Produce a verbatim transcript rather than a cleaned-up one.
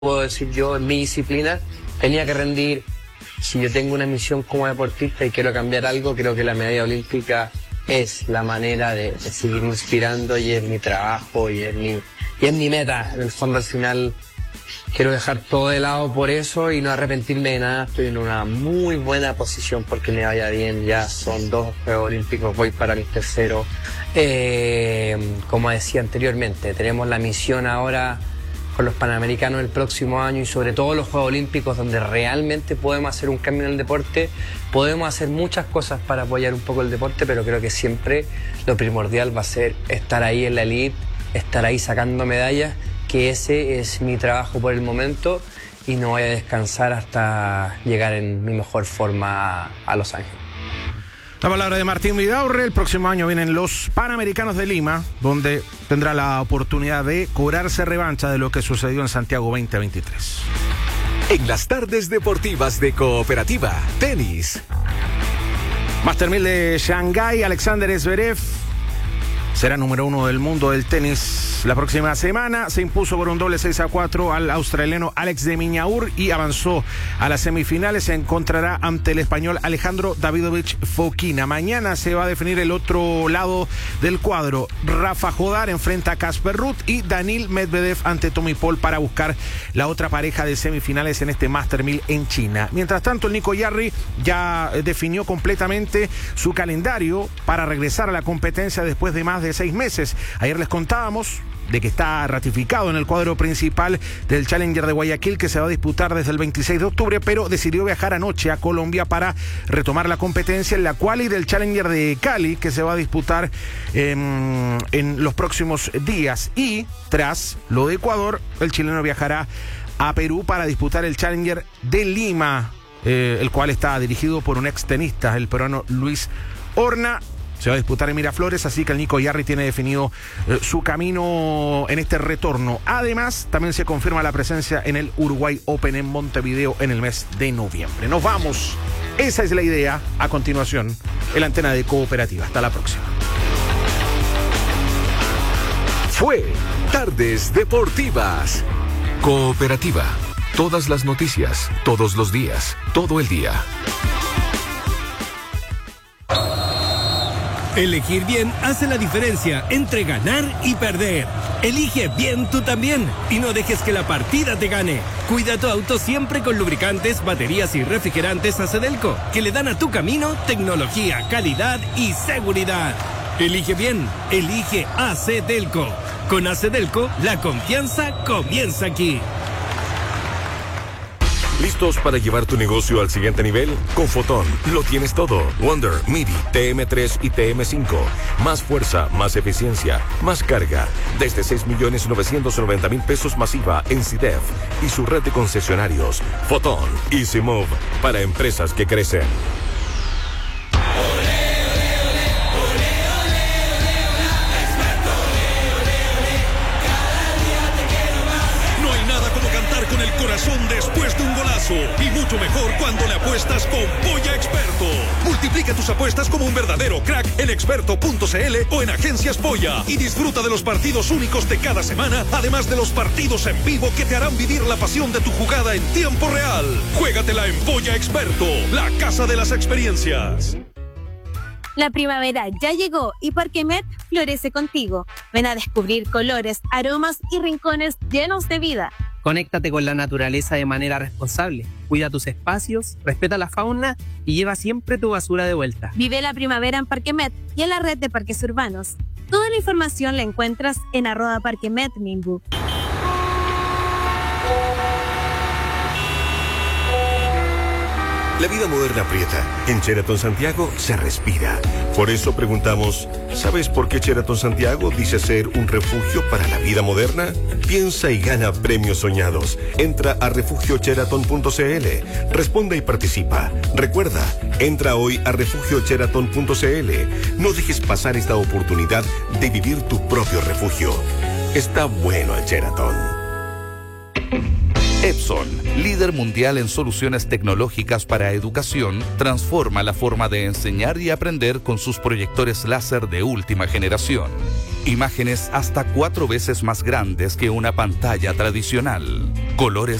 puedo decir yo, en mi disciplina, tenía que rendir. Si yo tengo una misión como deportista y quiero cambiar algo, creo que la medalla olímpica es la manera de, de seguir inspirando y es mi trabajo y es mi, y es mi meta. En el fondo, al final, quiero dejar todo de lado por eso y no arrepentirme de nada. Estoy en una muy buena posición porque me vaya bien. Ya son dos Juegos Olímpicos, voy para mi tercero. Eh, como decía anteriormente, tenemos la misión ahora con los Panamericanos el próximo año y sobre todo los Juegos Olímpicos, donde realmente podemos hacer un cambio en el deporte. Podemos hacer muchas cosas para apoyar un poco el deporte, pero creo que siempre lo primordial va a ser estar ahí en la elite, estar ahí sacando medallas, que ese es mi trabajo por el momento y no voy a descansar hasta llegar en mi mejor forma a, a Los Ángeles. La palabra de Martín Vidaurre. El próximo año vienen los Panamericanos de Lima, donde tendrá la oportunidad de cobrarse revancha de lo que sucedió en Santiago veinte veintitrés. En las tardes deportivas de Cooperativa, tenis. Master mil de Shanghái, Alexander Zverev será número uno del mundo del tenis la próxima semana. Se impuso por un doble seis a cuatro al australiano Alex de Minaur y avanzó a las semifinales. Se encontrará ante el español Alejandro Davidovich Fokina. Mañana se va a definir el otro lado del cuadro. Rafa Jodar enfrenta a Casper Ruud y Daniil Medvedev ante Tommy Paul para buscar la otra pareja de semifinales en este Master mil en China. Mientras tanto, el Nico Yarri ya definió completamente su calendario para regresar a la competencia después de más de seis meses. Ayer les contábamos de que está ratificado en el cuadro principal del Challenger de Guayaquil, que se va a disputar desde el veintiséis de octubre, pero decidió viajar anoche a Colombia para retomar la competencia en la quali del Challenger de Cali, que se va a disputar eh, en los próximos días. Y tras lo de Ecuador, el chileno viajará a Perú para disputar el Challenger de Lima, eh, el cual está dirigido por un ex tenista, el peruano Luis Horna. Se va a disputar en Miraflores, así que el Nico Yarri tiene definido eh, su camino en este retorno. Además, también se confirma la presencia en el Uruguay Open en Montevideo en el mes de noviembre. Nos vamos. Esa es la idea. A continuación, en la antena de Cooperativa. Hasta la próxima. Fue Tardes Deportivas. Cooperativa. Todas las noticias, todos los días, todo el día. Elegir bien hace la diferencia entre ganar y perder. Elige bien tú también y no dejes que la partida te gane. Cuida tu auto siempre con lubricantes, baterías y refrigerantes Acedelco, que le dan a tu camino tecnología, calidad y seguridad. Elige bien, elige Acedelco. Con Acedelco, la confianza comienza aquí. ¿Listos para llevar tu negocio al siguiente nivel? Con Fotón lo tienes todo. Wonder, MIDI, T M tres y T M cinco. Más fuerza, más eficiencia, más carga. Desde seis millones novecientos noventa mil pesos masiva en C I D E F y su red de concesionarios. Fotón, Easy Move, para empresas que crecen. Después de un golazo, y mucho mejor cuando le apuestas con Polla Experto. Multiplica tus apuestas como un verdadero crack en experto punto c l o en Agencias Polla y disfruta de los partidos únicos de cada semana, además de los partidos en vivo que te harán vivir la pasión de tu jugada en tiempo real. Juégatela en Polla Experto, la casa de las experiencias. La primavera ya llegó y Parquemet florece contigo. Ven a descubrir colores, aromas y rincones llenos de vida. Conéctate con la naturaleza de manera responsable. Cuida tus espacios, respeta la fauna y lleva siempre tu basura de vuelta. Vive la primavera en Parquemet y en la red de parques urbanos. Toda la información la encuentras en arroba Parquemet Minbu. La vida moderna aprieta. En Sheraton Santiago se respira. Por eso preguntamos, ¿sabes por qué Sheraton Santiago dice ser un refugio para la vida moderna? Piensa y gana premios soñados. Entra a refugio sheraton punto c l. Responde y participa. Recuerda, entra hoy a refugio sheraton punto c l. No dejes pasar esta oportunidad de vivir tu propio refugio. Está bueno el Sheraton. Epson, líder mundial en soluciones tecnológicas para educación, transforma la forma de enseñar y aprender con sus proyectores láser de última generación. Imágenes hasta cuatro veces más grandes que una pantalla tradicional. Colores